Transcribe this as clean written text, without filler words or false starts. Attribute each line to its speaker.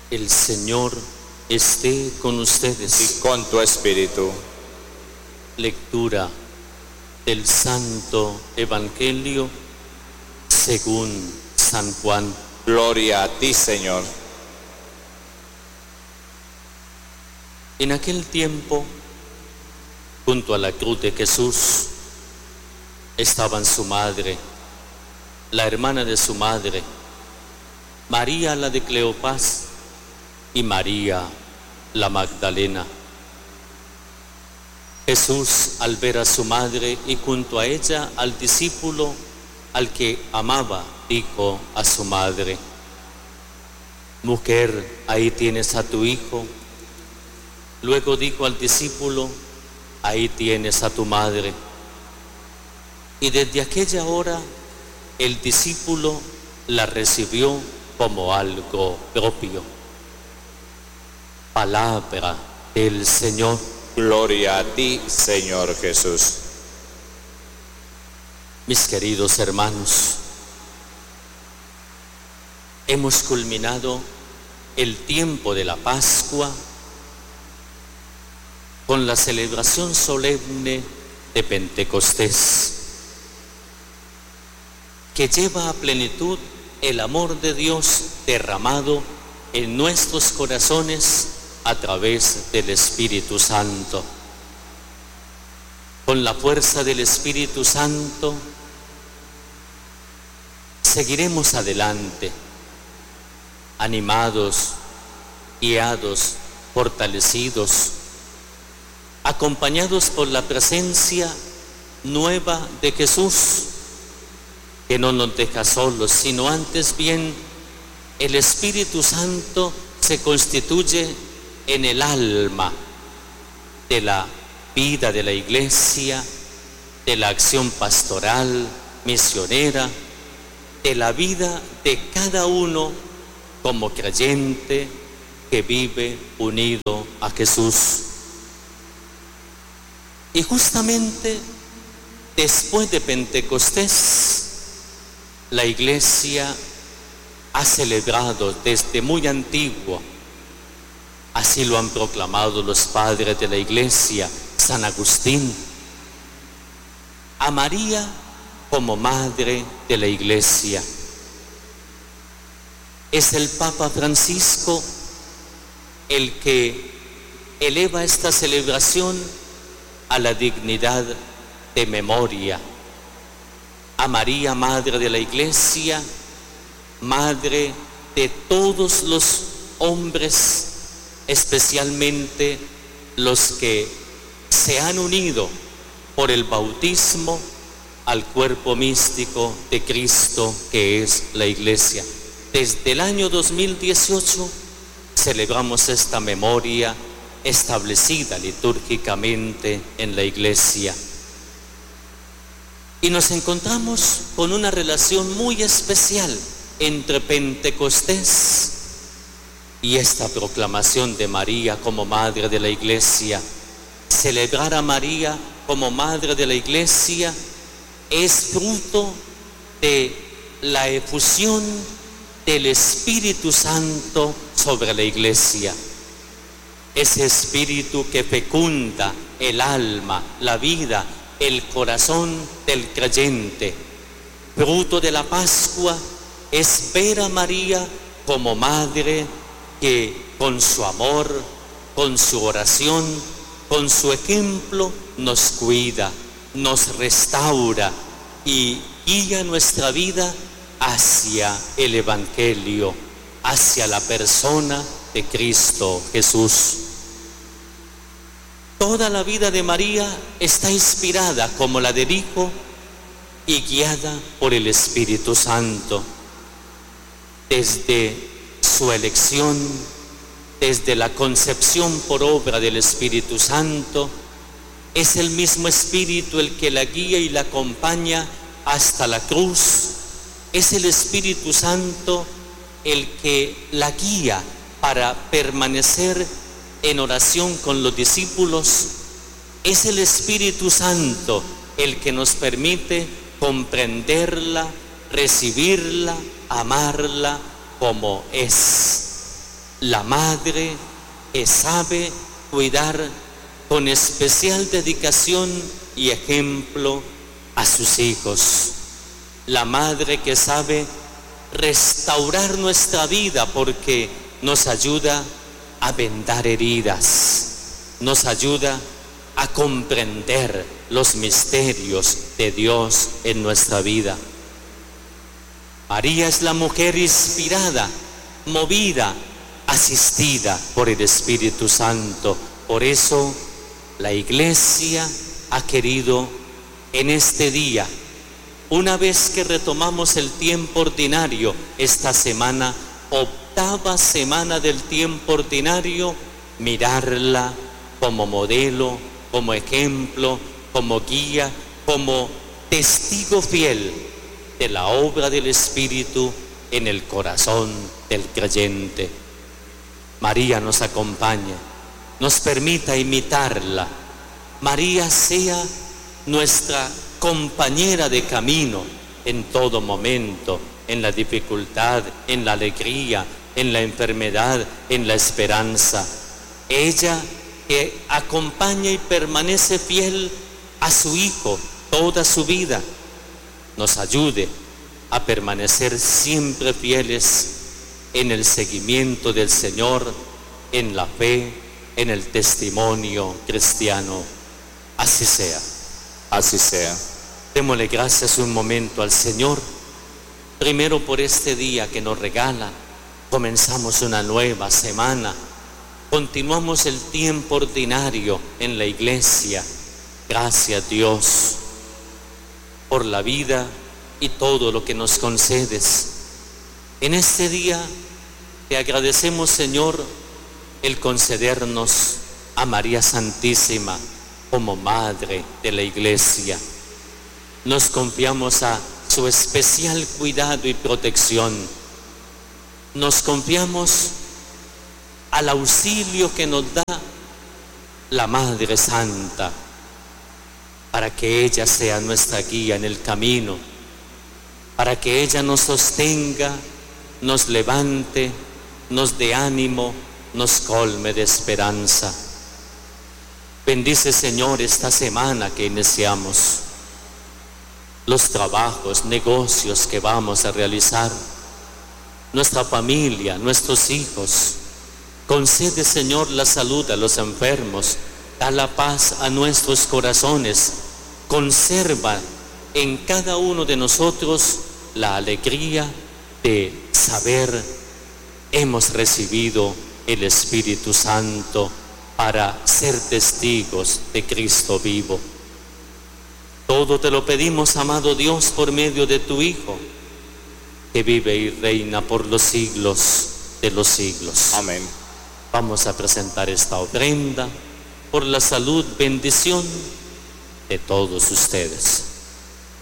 Speaker 1: El Señor esté con ustedes.
Speaker 2: Y con tu espíritu.
Speaker 1: Lectura del Santo Evangelio según San Juan.
Speaker 2: Gloria a ti, Señor.
Speaker 1: En aquel tiempo, junto a la cruz de Jesús, estaban su madre, la hermana de su madre, María la de Cleofás y María la Magdalena. Jesús, al ver a su madre y junto a ella al discípulo al que amaba, dijo a su madre: Mujer, ahí tienes a tu hijo. Luego dijo al discípulo: ahí tienes a tu madre. Y desde aquella hora el discípulo la recibió como algo propio. Palabra del Señor.
Speaker 2: Gloria a ti, Señor Jesús.
Speaker 1: Mis queridos hermanos, hemos culminado el tiempo de la Pascua con la celebración solemne de Pentecostés, que lleva a plenitud el amor de Dios derramado en nuestros corazones a través del Espíritu Santo. Con la fuerza del Espíritu Santo seguiremos adelante, animados, guiados, fortalecidos, acompañados por la presencia nueva de Jesús, que no nos deja solos, sino antes bien el Espíritu Santo se constituye en el alma de la vida de la Iglesia, de la acción pastoral, misionera, de la vida de cada uno como creyente que vive unido a Jesús. Y justamente después de Pentecostés, la Iglesia ha celebrado desde muy antiguo, así lo han proclamado los padres de la Iglesia, San Agustín, a María como madre de la Iglesia. Es el Papa Francisco el que eleva esta celebración a la dignidad de memoria. A María, madre de la Iglesia, madre de todos los hombres, especialmente los que se han unido por el bautismo al cuerpo místico de Cristo, que es la Iglesia. Desde el año 2018 celebramos esta memoria establecida litúrgicamente en la Iglesia. Y nos encontramos con una relación muy especial entre Pentecostés y esta proclamación de María como Madre de la Iglesia. Celebrar a María como Madre de la Iglesia es fruto de la efusión del Espíritu Santo sobre la Iglesia. Ese Espíritu que fecunda el alma, la vida, el corazón del creyente. Fruto de la Pascua es ver a María como madre que con su amor, con su oración, con su ejemplo nos cuida, nos restaura y guía nuestra vida hacia el Evangelio, hacia la persona de Cristo Jesús. Toda la vida de María está inspirada como la del Hijo y guiada por el Espíritu Santo. Desde su elección, desde la concepción por obra del Espíritu Santo, es el mismo Espíritu el que la guía y la acompaña hasta la cruz. Es el Espíritu Santo el que la guía para permanecer en oración con los discípulos. Es el Espíritu Santo el que nos permite comprenderla, recibirla, amarla como es. la madre que sabe cuidar con especial dedicación y ejemplo a sus hijos. La madre que sabe restaurar nuestra vida porque nos ayuda a vendar heridas, nos ayuda a comprender los misterios de Dios en nuestra vida. María es la mujer inspirada, movida, asistida por el Espíritu Santo. Por eso la Iglesia ha querido en este día, una vez que retomamos el tiempo ordinario, esta semana, octava semana del tiempo ordinario, mirarla como modelo, como ejemplo, como guía, como testigo fiel de la obra del Espíritu en el corazón del creyente. María nos acompaña, nos permita imitarla. María sea nuestra compañera de camino en todo momento, en la dificultad, en la alegría, en la enfermedad, en la esperanza. Ella que acompaña y permanece fiel a su Hijo toda su vida, nos ayude a permanecer siempre fieles en el seguimiento del Señor, en la fe, en el testimonio cristiano. Así sea.
Speaker 2: Así sea.
Speaker 1: Démosle gracias un momento al Señor, primero por este día que nos regala. Comenzamos una nueva semana, continuamos el tiempo ordinario en la iglesia. Gracias, Dios, por la vida y todo lo que nos concedes. En este día te agradecemos, Señor, el concedernos a María Santísima como Madre de la Iglesia. Nos confiamos a su especial cuidado y protección. Nos confiamos al auxilio que nos da la Madre Santa, para que ella sea nuestra guía en el camino, para que ella nos sostenga, nos levante, nos dé ánimo, nos colme de esperanza. Bendice, Señor, esta semana que iniciamos, los trabajos, negocios que vamos a realizar, nuestra familia, nuestros hijos. Concede, Señor, la salud a los enfermos, da la paz a nuestros corazones, conserva en cada uno de nosotros la alegría de saber hemos recibido el Espíritu Santo para ser testigos de Cristo vivo. Todo te lo pedimos, amado Dios, por medio de tu Hijo, que vive y reina por los siglos de los siglos.
Speaker 2: Amén.
Speaker 1: Vamos a presentar esta ofrenda por la salud, bendición de todos ustedes.